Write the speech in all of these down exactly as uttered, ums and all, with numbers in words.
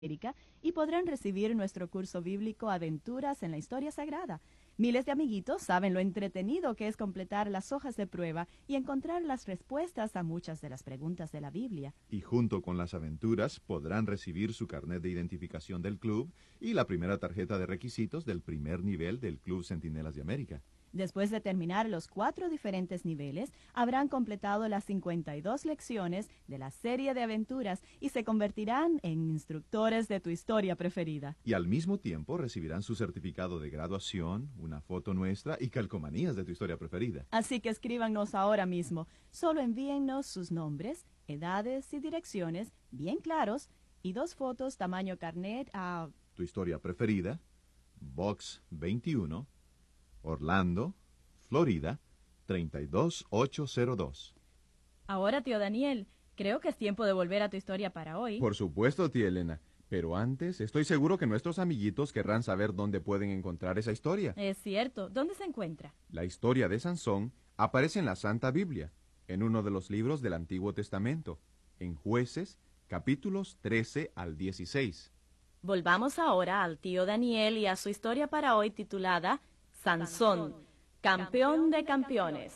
América y podrán recibir nuestro curso bíblico Aventuras en la Historia Sagrada. Miles de amiguitos saben lo entretenido que es completar las hojas de prueba y encontrar las respuestas a muchas de las preguntas de la Biblia. Y junto con las aventuras podrán recibir su carnet de identificación del club y la primera tarjeta de requisitos del primer nivel del Club Centinelas de América. Después de terminar los cuatro diferentes niveles, habrán completado las cincuenta y dos lecciones de la serie de aventuras y se convertirán en instructores de tu historia preferida. Y al mismo tiempo recibirán su certificado de graduación, una foto nuestra y calcomanías de tu historia preferida. Así que escríbanos ahora mismo. Solo envíennos sus nombres, edades y direcciones bien claros y dos fotos tamaño carnet a... Tu historia preferida, Box veintiuno, Orlando, Florida, treinta y dos mil ochocientos dos. Ahora, tío Daniel, creo que es tiempo de volver a tu historia para hoy. Por supuesto, tía Elena. Pero antes, estoy seguro que nuestros amiguitos querrán saber dónde pueden encontrar esa historia. Es cierto. ¿Dónde se encuentra? La historia de Sansón aparece en la Santa Biblia, en uno de los libros del Antiguo Testamento, en Jueces, capítulos trece al dieciséis. Volvamos ahora al tío Daniel y a su historia para hoy titulada Sansón, campeón de campeones.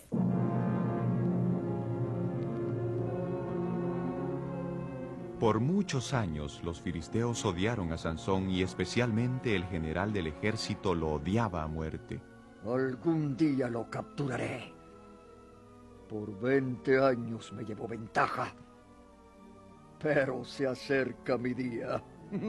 Por muchos años los filisteos odiaron a Sansón y especialmente el general del ejército lo odiaba a muerte. Algún día lo capturaré. Por veinte años me llevó ventaja. Pero se acerca mi día.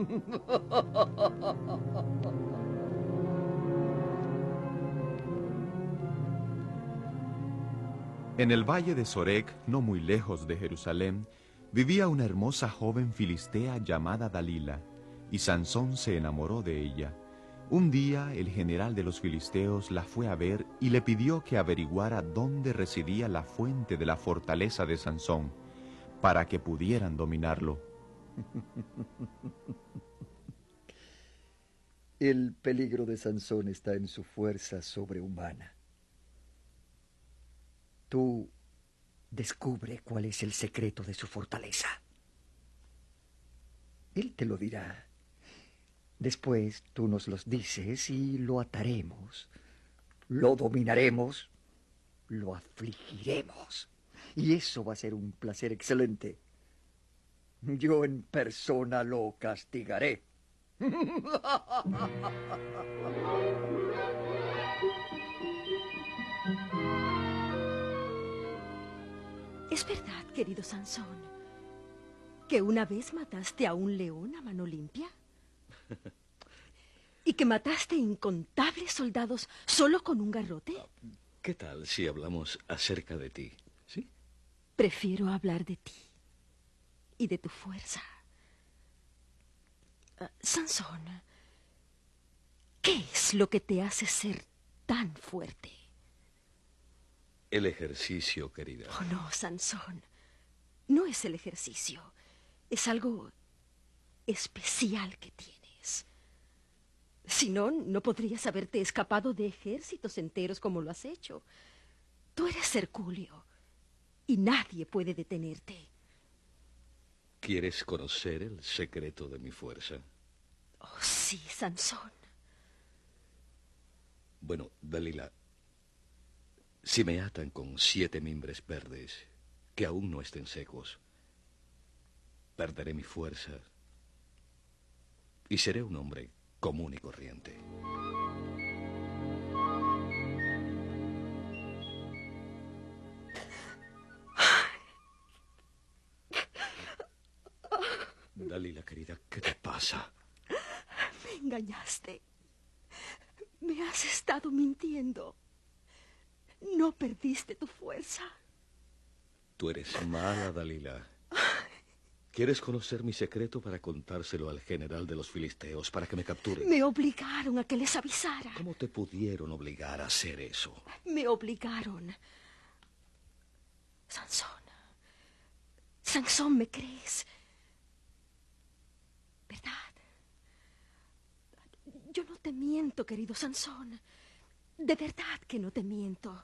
En el valle de Sorek, no muy lejos de Jerusalén, vivía una hermosa joven filistea llamada Dalila, y Sansón se enamoró de ella. Un día el general de los filisteos la fue a ver y le pidió que averiguara dónde residía la fuente de la fortaleza de Sansón, para que pudieran dominarlo. El peligro de Sansón está en su fuerza sobrehumana. Tú descubre cuál es el secreto de su fortaleza. Él te lo dirá. Después tú nos los dices y lo ataremos, lo dominaremos, lo afligiremos. Y eso va a ser un placer excelente. Yo en persona lo castigaré. ¿Es verdad, querido Sansón, que una vez mataste a un león a mano limpia? ¿Y que mataste incontables soldados solo con un garrote? ¿Qué tal si hablamos acerca de ti? ¿Sí? Prefiero hablar de ti y de tu fuerza. Uh, Sansón, ¿qué es lo que te hace ser tan fuerte? El ejercicio, querida. Oh, no, Sansón. No es el ejercicio. Es algo especial que tienes. Si no, no podrías haberte escapado de ejércitos enteros como lo has hecho. Tú eres Herculeo y nadie puede detenerte. ¿Quieres conocer el secreto de mi fuerza? Oh, sí, Sansón. Bueno, Dalila, si me atan con siete mimbres verdes, que aún no estén secos, perderé mi fuerza y seré un hombre común y corriente. Dalila, querida, ¿qué te pasa? Me engañaste. Me has estado mintiendo. No perdiste tu fuerza. Tú eres mala, Dalila. ¿Quieres conocer mi secreto para contárselo al general de los filisteos para que me capture? Me obligaron a que les avisara. ¿Cómo te pudieron obligar a hacer eso? Me obligaron. Sansón. Sansón, ¿me crees? ¿Verdad? Yo no te miento, querido Sansón. De verdad que no te miento.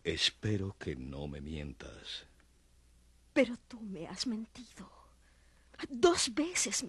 Espero que no me mientas. Pero tú me has mentido. Dos veces